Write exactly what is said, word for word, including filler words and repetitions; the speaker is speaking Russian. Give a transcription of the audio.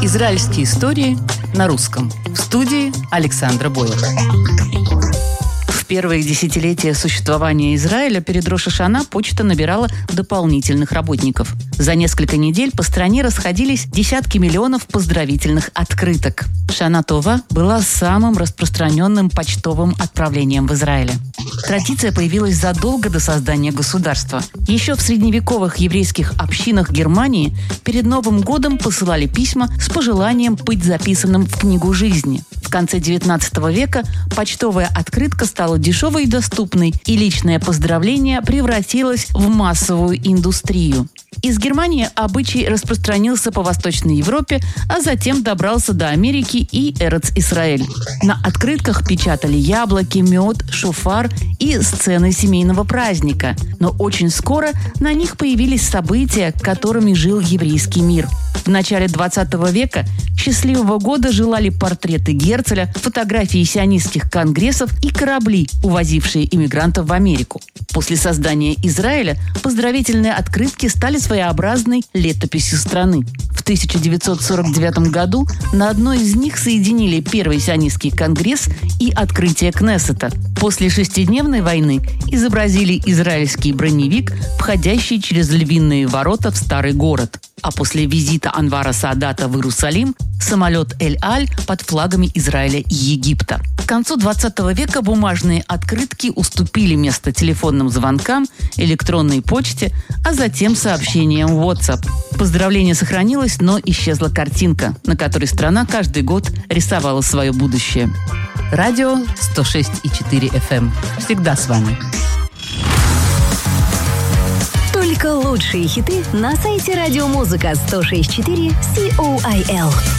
Израильские истории на русском. В студии Александра Бойлер. В первые десятилетия существования Израиля перед Рош ха-Шана почта набирала дополнительных работников. За несколько недель по стране расходились десятки миллионов поздравительных открыток. Шана Това была самым распространенным почтовым отправлением в Израиле. Традиция появилась задолго до создания государства. Еще в средневековых еврейских общинах Германии перед Новым годом посылали письма с пожеланием быть записанным в книгу жизни. В конце девятнадцатого века почтовая открытка стала дешевой и доступной, и личное поздравление превратилось в массовую индустрию. Из Германии обычай распространился по Восточной Европе, а затем добрался до Америки и Эрец-Исраэль. На открытках печатали яблоки, мед, шофар и сцены семейного праздника. Но очень скоро на них появились события, которыми жил еврейский мир. В начале двадцатого века счастливого года желали портреты Герцеля, фотографии сионистских конгрессов и корабли, увозившие иммигрантов в Америку. После создания Израиля поздравительные открытки стали своеобразной летописью страны. В тысяча девятьсот сорок девятом году на одной из них соединили Первый сионистский конгресс и открытие Кнессета. После шестидневной войны изобразили израильский броневик, входящий через львиные ворота в старый город. А после визита Анвара Саадата в Иерусалим – самолет Эль-Аль под флагами Израиля и Египта. К концу двадцатого века бумажные открытки уступили место телефонным звонкам, электронной почте, а затем сообщениям в WhatsApp. Поздравление сохранилось, но исчезла картинка, на которой страна каждый год рисовала свое будущее. Радио сто шесть и четыре эф эм. Всегда с вами. Только лучшие хиты на сайте радиомузыка сто шесть и четыре си о ай эл.